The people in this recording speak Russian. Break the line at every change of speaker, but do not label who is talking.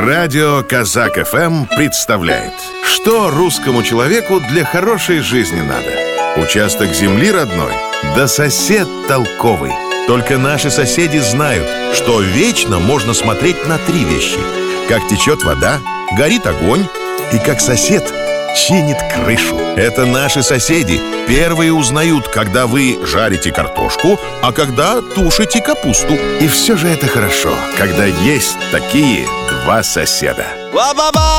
Радио Казак ФМ представляет, что русскому человеку для хорошей жизни надо. Участок земли родной, да сосед толковый. Только наши соседи знают, что вечно можно смотреть на три вещи: как течет вода, горит огонь и как сосед чинит крышу. Это наши соседи первые узнают, когда вы жарите картошку, а когда тушите капусту. И все же это хорошо, когда есть такие два соседа.